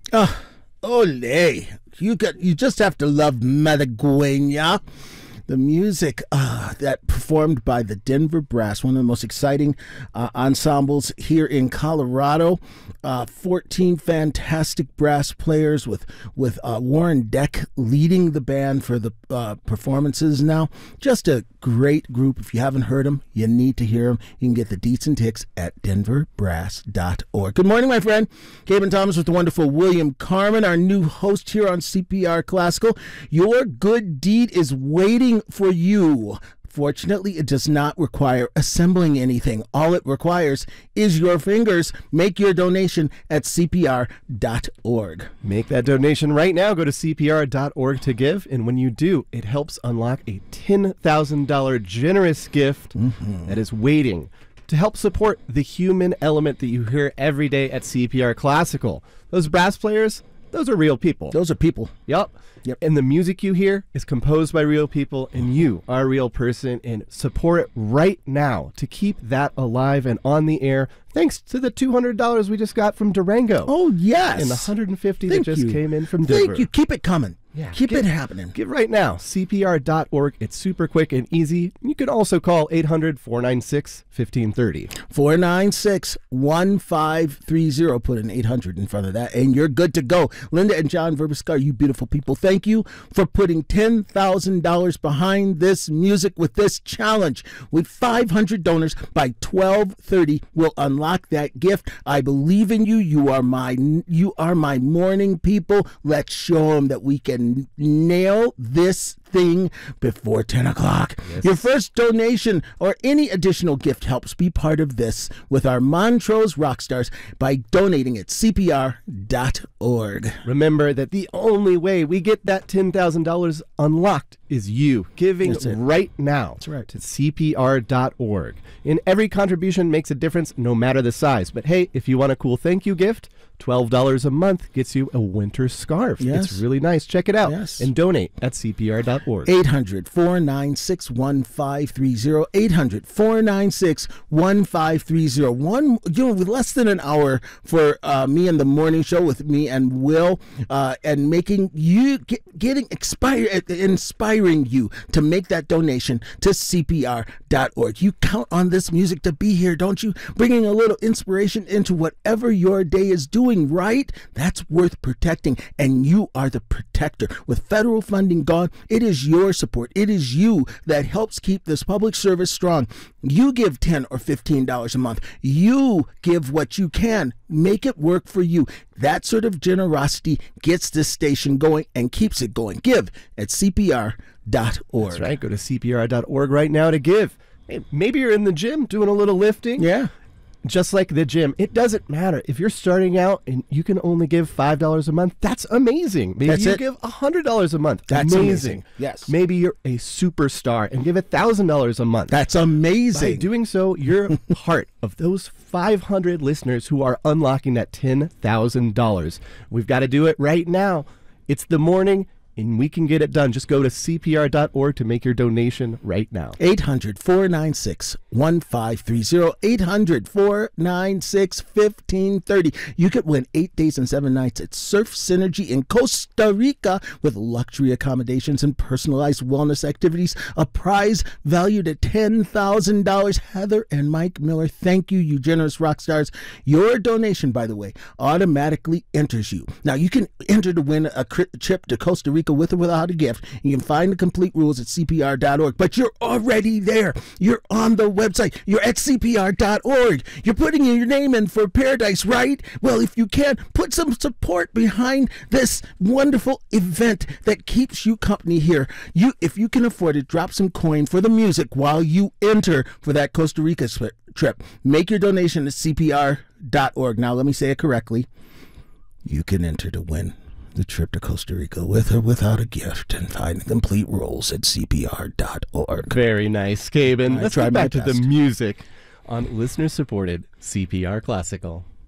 Ole. You just have to love Malagueña. The music that performed by the Denver Brass, one of the most exciting ensembles here in Colorado. 14 fantastic brass players with Warren Deck leading the band for the performances now. Just a great group. If you haven't heard them, you need to hear them. You can get the deets and ticks at denverbrass.org. Good morning, my friend. Gaben Thomas with the wonderful William Carmen, our new host here on CPR Classical. Your good deed is waiting for you. Fortunately, it does not require assembling anything. All it requires is your fingers. Make your donation at CPR.org. Make that donation right now. Go to CPR.org to give. And when you do, it helps unlock a $10,000 generous gift that is waiting to help support the human element that you hear every day at CPR Classical. Those brass players, those are real people. Those are people. Yep. And the music you hear is composed by real people, and you are a real person, and support it right now to keep that alive and on the air, thanks to the $200 we just got from Durango. Oh, yes. And the $150 that just came in from Denver. Thank you. Keep it coming. Yeah, Keep it happening. Give right now. CPR.org. It's super quick and easy. You can also call 800-496-1530. 496-1530. Put an 800 in front of that, and you're good to go. Linda and John Verbiskar, you beautiful people, thank you for putting $10,000 behind this music with this challenge. With 500 donors by 12:30, we'll unlock that gift. I believe in you. You are my morning people. Let's show them that we can nail this thing before 10 o'clock. Yes. Your first donation or any additional gift helps be part of this with our Montrose Rockstars by donating at CPR.org. Remember that the only way we get that $10,000 unlocked is you giving right now to CPR.org. And every contribution makes a difference no matter the size. But hey, if you want a cool thank you gift, $12 a month gets you a winter scarf. Yes. It's really nice. Check it out. Yes. And donate at CPR.org. 800-496-1530. 800-496-1530. With less than an hour for me and the morning show with me and Will, and making you getting inspiring you to make that donation to CPR.org. You count on this music to be here, don't you? Bringing a little inspiration into whatever your day is doing, right? That's worth protecting, and you are the protector. With federal funding gone, it is your support. It is you that helps keep this public service strong. You give $10 or $15 a month. You give what you can. Make it work for you. That sort of generosity gets this station going and keeps it going. Give at CPR.org. That's right. Go to CPR.org right now to give. Hey, maybe you're in the gym doing a little lifting. Yeah. Just like the gym, it doesn't matter. If you're starting out and you can only give $5 a month, that's amazing. Maybe you give $100 a month. That's amazing. Yes. Maybe you're a superstar and give $1,000 a month. That's amazing. By doing so, you're part of those 500 listeners who are unlocking that $10,000. We've got to do it right now. It's the morning, and we can get it done. Just go to CPR.org to make your donation right now. 800-496-1530. 800-496-1530. You could win 8 days and 7 nights at Surf Synergy in Costa Rica with luxury accommodations and personalized wellness activities. A prize valued at $10,000. Heather and Mike Miller, thank you, you generous rock stars. Your donation, by the way, automatically enters you. Now, you can enter to win a trip to Costa Rica with or without a gift. You can find the complete rules at CPR.org, but you're already there. You're on the website. You're at CPR.org. You're putting your name in for paradise, right? Well, if you can, put some support behind this wonderful event that keeps you company here. If you can afford it, drop some coin for the music while you enter for that Costa Rica trip. Make your donation at CPR.org. Now, let me say it correctly. You can enter to win the trip to Costa Rica with or without a gift, and find the complete rules at CPR.org. Very nice, Gaben. Let's get back to the music on listener-supported CPR Classical.